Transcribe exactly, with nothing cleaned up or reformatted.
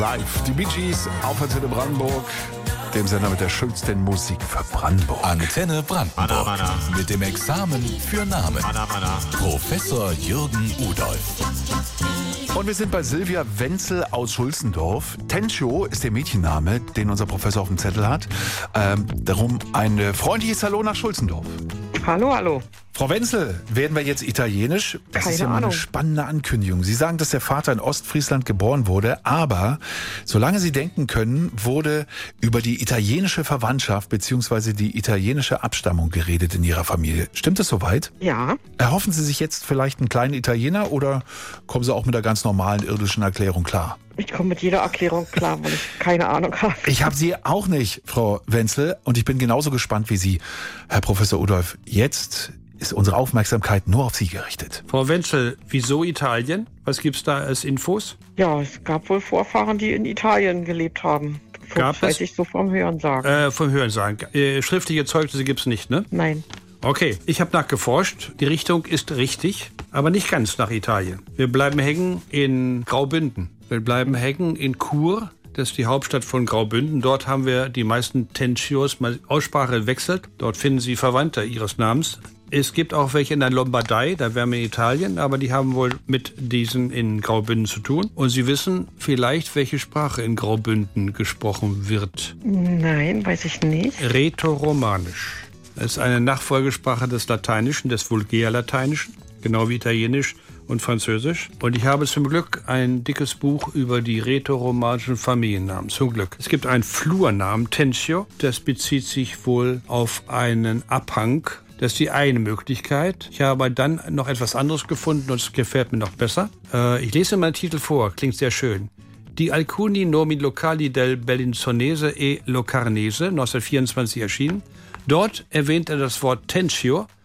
Live, die Bee Gees auf Antenne Brandenburg, dem Sender mit der schönsten Musik für Brandenburg. Antenne Brandenburg Anna, Anna. mit dem Examen für Namen. Anna, Anna. Professor Jürgen Udolf. Und wir sind bei Silvia Wenzel aus Schulzendorf. Tencio ist der Mädchenname, den unser Professor auf dem Zettel hat. Ähm, darum ein freundliches Hallo nach Schulzendorf. Hallo, hallo. Frau Wenzel, werden wir jetzt italienisch? Das Keine ist ja mal eine Ahnung. spannende Ankündigung. Sie sagen, dass der Vater in Ostfriesland geboren wurde, aber solange Sie denken können, wurde über die italienische Verwandtschaft bzw. die italienische Abstammung geredet in Ihrer Familie. Stimmt es soweit? Ja, Erhoffen Sie sich jetzt vielleicht einen kleinen Italiener oder kommen Sie auch mit der ganz normalen irdischen Erklärung klar? ich komme mit jeder Erklärung klar, weil ich keine Ahnung habe. Ich habe Sie auch nicht, Frau Wenzel, und ich bin genauso gespannt wie Sie. Herr Professor Udolf, jetzt ist unsere Aufmerksamkeit nur auf Sie gerichtet. Frau Wenzel, wieso Italien? Was gibt's da als Infos? Ja, es gab wohl Vorfahren, die in Italien gelebt haben. Gab das weiß es? ich so vom Hören sagen. Äh, vom Hörensagen. Äh, schriftliche Zeugnisse gibt's nicht, ne? Nein. Okay, ich habe nachgeforscht. Die Richtung ist richtig, aber nicht ganz nach Italien. Wir bleiben hängen in Graubünden. Wir bleiben hängen in Chur. Das ist die Hauptstadt von Graubünden. Dort haben wir die meisten Tencios. Aussprache wechselt. Dort finden Sie Verwandte Ihres Namens. Es gibt auch welche in der Lombardei, da wären wir in Italien, aber die haben wohl mit diesen in Graubünden zu tun. Und Sie wissen vielleicht, welche Sprache in Graubünden gesprochen wird. Nein, weiß ich nicht. Rätoromanisch. Das ist eine Nachfolgesprache des Lateinischen, des Vulgärlateinischen, genau wie Italienisch und Französisch. Und ich habe zum Glück ein dickes Buch über die rätoromanischen Familiennamen. Zum Glück. Es gibt einen Flurnamen, Tencio. Das bezieht sich wohl auf einen Abhang. Das ist die eine Möglichkeit. Ich habe dann noch etwas anderes gefunden und es gefällt mir noch besser. Äh, ich lese mal den Titel vor, klingt sehr schön. Die Alcuni nomi locali del Bellinzonese e Locarnese, neunzehnhundertvierundzwanzig erschienen. Dort erwähnt er das Wort Tencio